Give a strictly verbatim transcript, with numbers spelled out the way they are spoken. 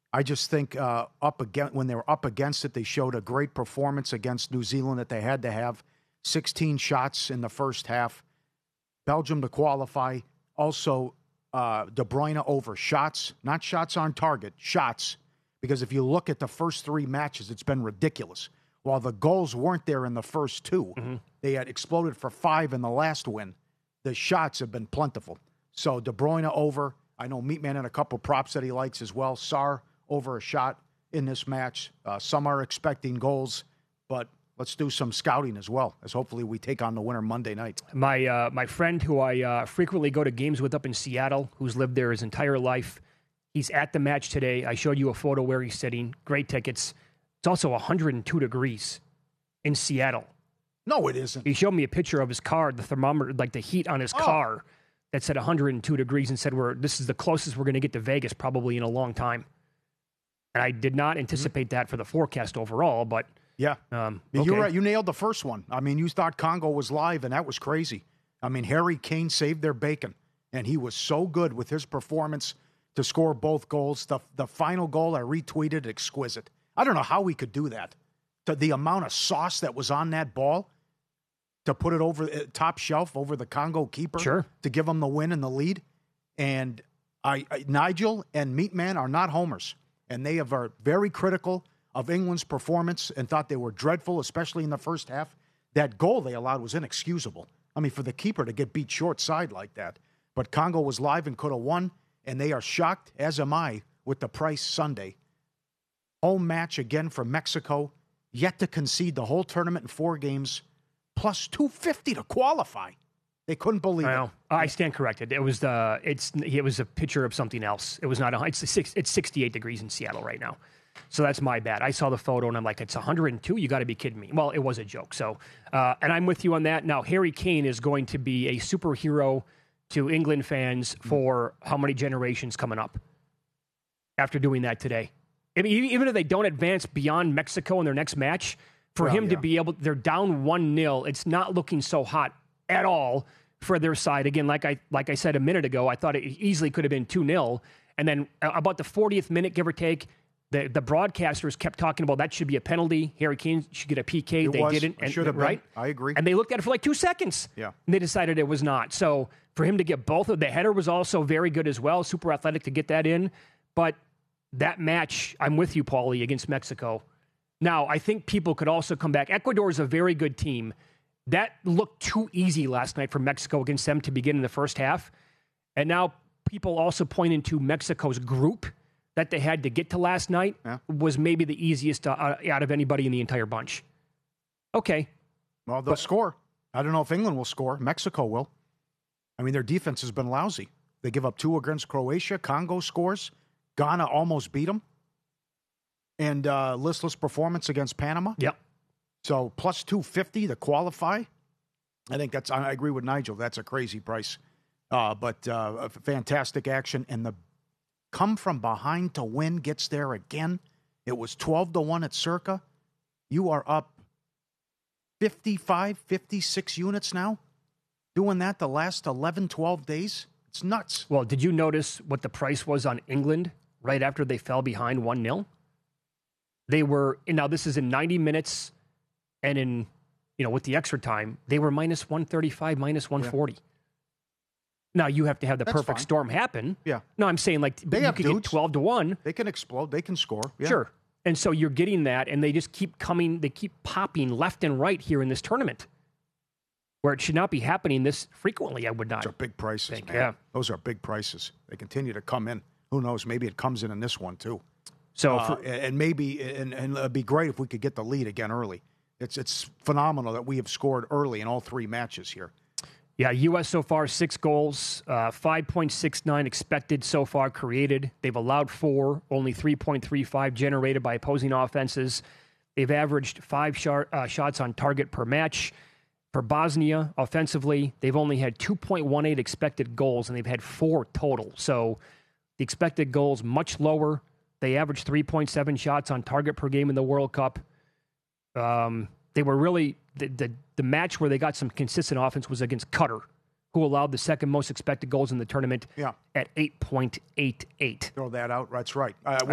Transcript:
I just think uh, up against, when they were up against it, they showed a great performance against New Zealand that they had to have. sixteen shots in the first half. Belgium to qualify. Also, uh, De Bruyne over shots. Not shots on target, shots. Because if you look at the first three matches, it's been ridiculous. While the goals weren't there in the first two, mm-hmm. they had exploded for five in the last win. The shots have been plentiful. So De Bruyne over. I know Meatman had a couple props that he likes as well. Sarr over a shot in this match. Uh, some are expecting goals, but let's do some scouting as well, as hopefully we take on the winner Monday night. My uh, my friend who I uh, frequently go to games with up in Seattle, who's lived there his entire life, he's at the match today. I showed you a photo where he's sitting. Great tickets. It's also one hundred two degrees in Seattle. No, it isn't. He showed me a picture of his car, the thermometer, like the heat on his oh. car, that said one hundred two degrees, and said, "We're this is the closest we're going to get to Vegas probably in a long time." And I did not anticipate mm-hmm. that for the forecast overall, but yeah, um, okay. you're right. You nailed the first one. I mean, you thought Congo was live, and that was crazy. I mean, Harry Kane saved their bacon, and he was so good with his performance to score both goals. The the final goal I retweeted, exquisite. I don't know how we could do that. The, the amount of sauce that was on that ball to put it over uh, top shelf over the Congo keeper sure. to give them the win and the lead. And I, I Nigel and Meatman are not homers, and they have, are very critical of England's performance and thought they were dreadful, especially in the first half. That goal they allowed was inexcusable. I mean, for the keeper to get beat short side like that. But Congo was live and could have won, and they are shocked, as am I, with the price Sunday. Home match again for Mexico, yet to concede the whole tournament in four games, plus two fifty to qualify. They couldn't believe I it. I stand corrected. It was the it's it was a picture of something else. It was not a it's six, it's sixty-eight degrees in Seattle right now. So that's my bad. I saw the photo and I'm like, it's one hundred two? You got to be kidding me. Well, it was a joke. So, uh, and I'm with you on that. Now, Harry Kane is going to be a superhero to England fans for how many generations coming up after doing that today. I mean, even if they don't advance beyond Mexico in their next match, for well, him yeah. to be able, they're down one nil. It's not looking so hot at all for their side. Again, like I like I said a minute ago, I thought it easily could have been two nil. And then about the fortieth minute, give or take, the, the broadcasters kept talking about that should be a penalty. Harry Kane should get a P K. It they was. didn't. It should have right? been. I agree. And they looked at it for like two seconds. Yeah. And they decided it was not. So for him to get both of the header was also very good as well. Super athletic to get that in. But that match, I'm with you, Paulie, against Mexico. Now, I think people could also come back. Ecuador is a very good team. That looked too easy last night for Mexico against them to begin in the first half. And now people also point into Mexico's group that they had to get to last night yeah. was maybe the easiest uh, out of anybody in the entire bunch. Okay. Well, they'll but, score. I don't know if England will score. Mexico will. I mean, their defense has been lousy. They give up two against Croatia. Congo scores. Ghana almost beat them. And uh, listless performance against Panama. Yep. So plus two fifty to qualify. I think that's, I agree with Nigel. That's a crazy price. Uh, but uh, fantastic action. And the come from behind to win gets there again. It was twelve to one at Circa. You are up fifty-five, fifty-six units now. Doing that the last eleven, twelve days. It's nuts. Well, did you notice what the price was on England right after they fell behind one nil? They were, and now this is in ninety minutes, and in, you know, with the extra time, they were minus one thirty-five, minus one forty. Yeah. Now, you have to have the That's perfect fine. storm happen. Yeah. No, I'm saying, like, they you have could dudes. get twelve to one. They can explode. They can score. Yeah. Sure. And so you're getting that, and they just keep coming, they keep popping left and right here in this tournament, where it should not be happening this frequently, I would not. Those are big prices, think, man. Yeah. Those are big prices. They continue to come in. Who knows? Maybe it comes in in this one, too. So, uh, for, and maybe, and, and it'd be great if we could get the lead again early. It's it's phenomenal that we have scored early in all three matches here. Yeah, U S so far, six goals, uh, five point six nine expected so far created. They've allowed four, only three point three five generated by opposing offenses. They've averaged five shot, uh, shots on target per match. For Bosnia, offensively, they've only had two point one eight expected goals, and they've had four total. So the expected goals much lower. They averaged three point seven shots on target per game in the World Cup. Um, they were really, the, the, the match where they got some consistent offense was against Qatar, who allowed the second most expected goals in the tournament yeah. at eight point eight eight. Throw that out. That's right. Uh,